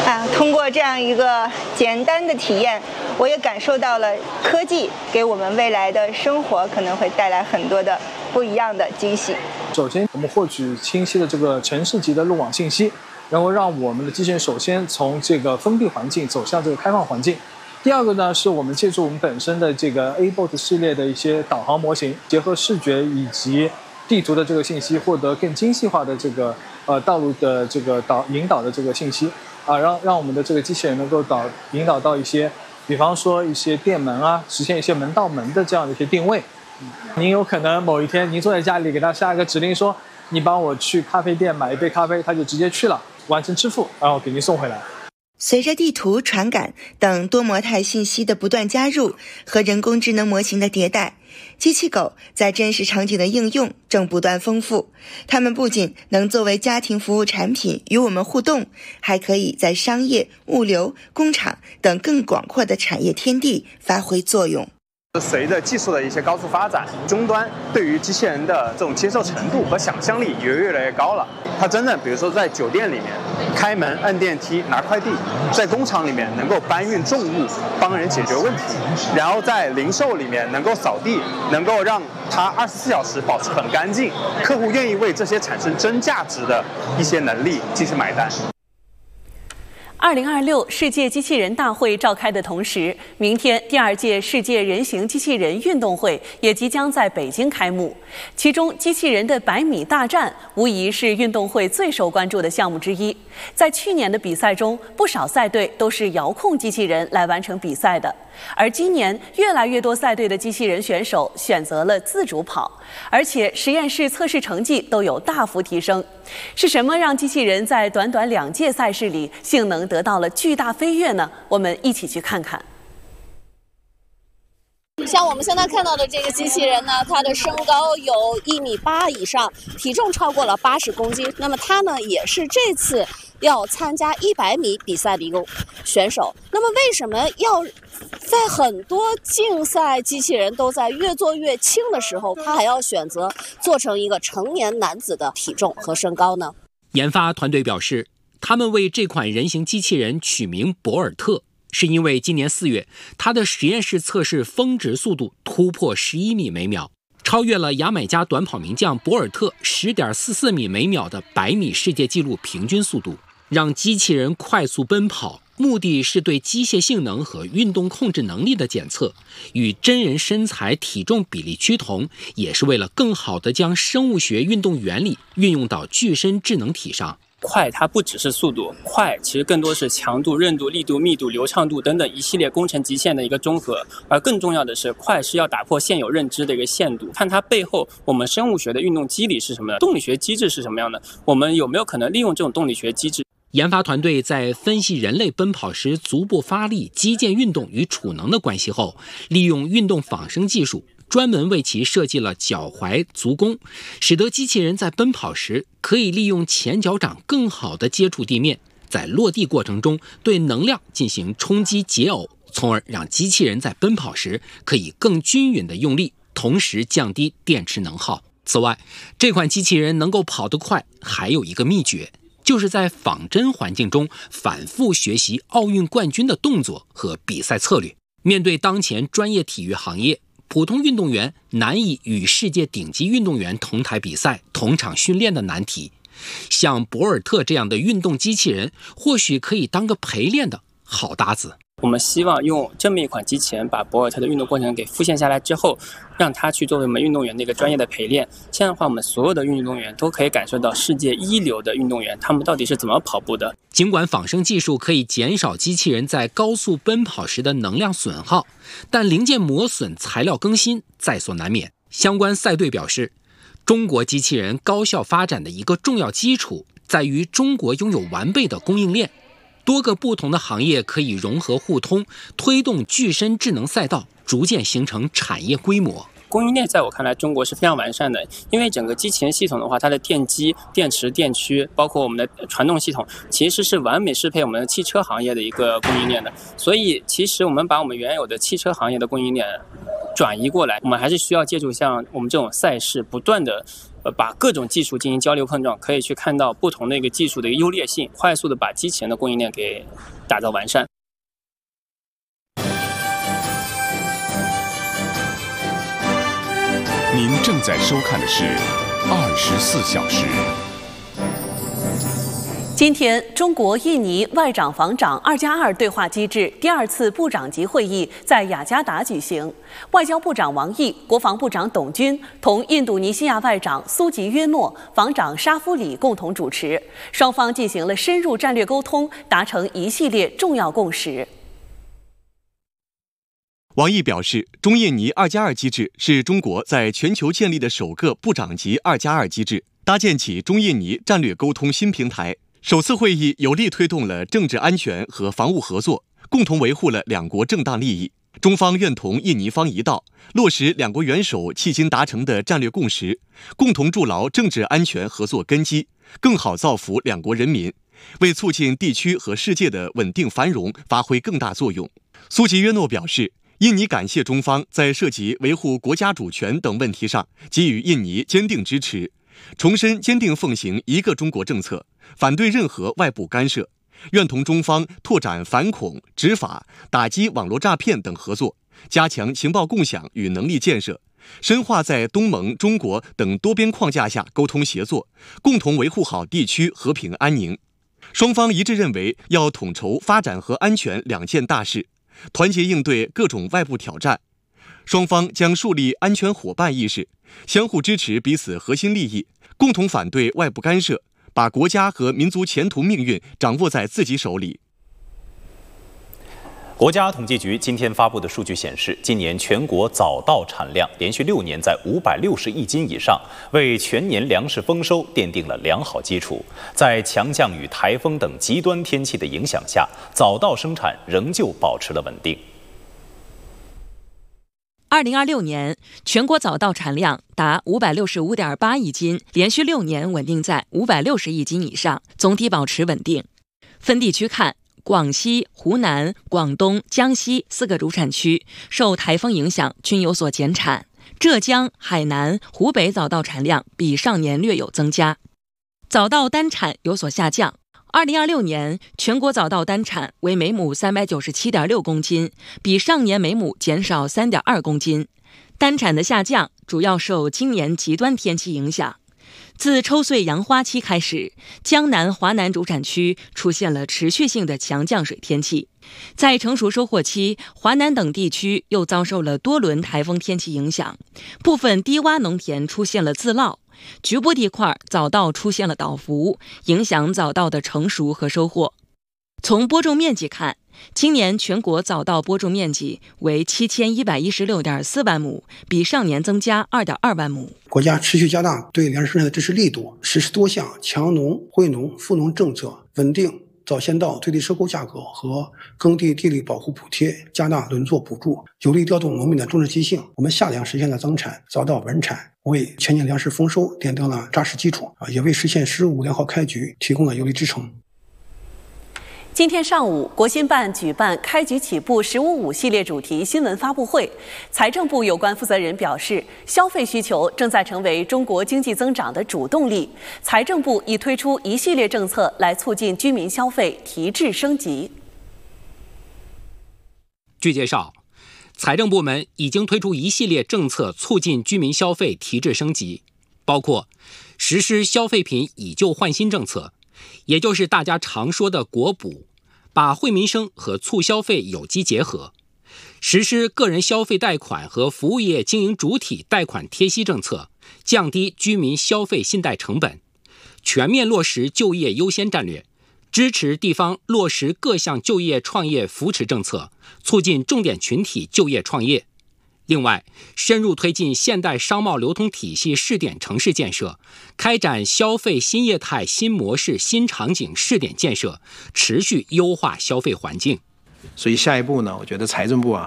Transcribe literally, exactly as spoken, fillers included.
啊，通过这样一个简单的体验，我也感受到了科技给我们未来的生活可能会带来很多的不一样的惊喜。 首先，我们获取清晰的这个城市级的路网信息，然后让我们的机器人首先从这个封闭环境走向这个开放环境。第二个呢，是我们借助我们本身的这个 A B O T 系列的一些导航模型，结合视觉以及地图的这个信息，获得更精细化的这个呃道路的这个导引导的这个信息啊，让让我们的这个机器人能够导引导到一些，比方说一些店门啊，实现一些门到门的这样的一些定位。您有可能某一天您坐在家里，给他下一个指令说，你帮我去咖啡店买一杯咖啡，他就直接去了，完成支付，然后给您送回来。 随着地图、传感等多模态信息的不断加入和人工智能模型的迭代，机器狗在真实场景的应用正不断丰富。它们不仅能作为家庭服务产品与我们互动，还可以在商业、物流、工厂等更广阔的产业天地发挥作用。 随着技术的一些高速发展，终端对于机器人的这种接受程度和想象力也越来越高了。它真正比如说在酒店里面开门、按电梯、拿快递，在工厂里面能够搬运重物、帮人解决问题，然后在零售里面能够扫地，能够让它二十四小时保持很干净，客户愿意为这些产生真价值的一些能力进行买单。 二零二六世界机器人大会召开的同时，明天第二届世界人形机器人运动会也即将在北京开幕。其中，机器人的百米大战无疑是运动会最受关注的项目之一。在去年的比赛中，不少赛队都是遥控机器人来完成比赛的。而今年，越来越多赛队的机器人选手选择了自主跑，而且实验室测试成绩都有大幅提升。是什么让机器人在短短两届赛事里性能得到了巨大飞跃呢？我们一起去看看。 像我们现在看到的这个机器人呢，它的身高有一米八以上，体重超过了八十公斤。那么它呢，也是这次要参加一百米比赛的一个选手。那么为什么要在很多竞赛机器人都在越做越轻的时候，他还要选择做成一个成年男子的体重和身高呢？ 研发团队表示，他们为这款人形机器人取名博尔特，是因为今年四月，它的实验室测试峰值速度突破十一米每秒，超越了牙买加短跑名将博尔特 十点四四米每秒的百米世界纪录平均速度，让机器人快速奔跑。目的是对机械性能和运动控制能力的检测，与真人身材体重比例趋同，也是为了更好地将生物学运动原理运用到具身智能体上。 快它不只是速度，快其实更多是强度、韧度、力度、密度、流畅度等等一系列工程极限的一个综合。而更重要的是，快是要打破现有认知的一个限度，看它背后我们生物学的运动机理是什么样，动力学机制是什么样的，我们有没有可能利用这种动力学机制。 研发团队在分析人类奔跑时足部发力、肌腱运动与储能的关系后，利用运动仿生技术，专门为其设计了脚踝、足弓，使得机器人在奔跑时可以利用前脚掌更好地接触地面，在落地过程中对能量进行冲击解耦，从而让机器人在奔跑时可以更均匀地用力，同时降低电池能耗。此外，这款机器人能够跑得快，还有一个秘诀，就是在仿真环境中反复学习奥运冠军的动作和比赛策略。面对当前专业体育行业，普通运动员难以与世界顶级运动员同台比赛、同场训练的难题，像博尔特这样的运动机器人，或许可以当个陪练的好搭子。 我们希望用这么一款机器人把博尔特的运动过程给复现下来之后，让他去作为我们运动员的一个专业的陪练。这样的话，我们所有的运动员都可以感受到世界一流的运动员他们到底是怎么跑步的。 尽管仿生技术可以减少机器人在高速奔跑时的能量损耗，但零件磨损、材料更新在所难免。相关赛队表示，中国机器人高效发展的一个重要基础在于中国拥有完备的供应链。多个不同的行业可以融合互通，推动具身智能赛道逐渐形成产业规模。 供应链在我看来，中国是非常完善的，因为整个机器人系统的话，它的电机、电池、电驱，包括我们的传动系统，其实是完美适配我们的汽车行业的一个供应链的。所以，其实我们把我们原有的汽车行业的供应链转移过来，我们还是需要借助像我们这种赛事，不断的呃把各种技术进行交流碰撞，可以去看到不同的一个技术的一个优劣性，快速的把机器人的供应链给打造完善。 您正在收看的是二十四小时。 今天，中国印尼外长防长二加二对话机制第二次部长级会议在雅加达举行。外交部长王毅、国防部长董军同印度尼西亚外长苏吉约诺、防长沙夫里共同主持，双方进行了深入战略沟通，达成一系列重要共识。 王毅表示，中印尼二加二机制是中国在全球建立的首个部长级二加二机制，搭建起中印尼战略沟通新平台。首次会议有力推动了政治安全和防务合作，共同维护了两国正当利益。中方愿同印尼方一道，落实两国元首迄今达成的战略共识，共同筑牢政治安全合作根基，更好造福两国人民，为促进地区和世界的稳定繁荣发挥更大作用。苏吉约诺表示，印尼感谢中方在涉及维护国家主权等问题上给予印尼坚定支持，重申坚定奉行一个中国政策，反对任何外部干涉，愿同中方拓展反恐、执法、打击网络诈骗等合作，加强情报共享与能力建设，深化在东盟、中国等多边框架下沟通协作，共同维护好地区和平安宁。双方一致认为，要统筹发展和安全两件大事，团结应对各种外部挑战。双方将树立安全伙伴意识，相互支持彼此核心利益，共同反对外部干涉，把国家和民族前途命运掌握在自己手里。 国家统计局今天发布的数据显示，今年全国早稻产量连续六年在五百六十亿斤以上，为全年粮食丰收奠定了良好基础。在强降雨、台风等极端天气的影响下，早稻生产仍旧保持了稳定。 二零二六年，全国早稻产量达五百六十五点八亿斤，连续六年稳定在五百六十亿斤以上，总体保持稳定。分地区看，广西、湖南、广东、江西四个主产区受台风影响均有所减产，浙江、海南、湖北早稻产量比上年略有增加，早稻单产有所下降。二零二六年全国早稻单产为每亩三百九十七点六公斤，比上年每亩减少三点二公斤。单产的下降主要受今年极端天气影响。自抽穗扬花期开始，江南、华南主产区出现了持续性的强降水天气。在成熟收获期，华南等地区又遭受了多轮台风天气影响，部分低洼农田出现了自涝，局部地块早稻出现了倒伏，影响早稻的成熟和收获。从播种面积看，今年全国早稻播种面积为七千一百一十六点四万亩，比上年增加二点二万亩。 国家持续加大对粮食生产的支持力度，实施多项强农、惠农、富农政策，稳定早先稻最低收购价格和耕地地力保护补贴，加大轮作补助，有力调动农民的种植积性。我们夏粮实现了增产，早稻稳产，为全年粮食丰收奠定了扎实基础，也为实现“十五”良好开局提供了有力支撑。 今天上午，国新办举办“开局起步十五五”系列主题新闻发布会。财政部有关负责人表示，消费需求正在成为中国经济增长的主动力。财政部已推出一系列政策来促进居民消费提质升级。 据介绍，财政部门已经推出一系列政策促进居民消费提质升级，包括实施消费品以旧换新政策，也就是大家常说的国补，把惠民生和促消费有机结合，实施个人消费贷款和服务业经营主体贷款贴息政策，降低居民消费信贷成本，全面落实就业优先战略，支持地方落实各项就业创业扶持政策，促进重点群体就业创业。另外，深入推进现代商贸流通体系试点城市建设，开展消费新业态、新模式、新场景试点建设，持续优化消费环境。 所以下一步呢，我觉得财政部啊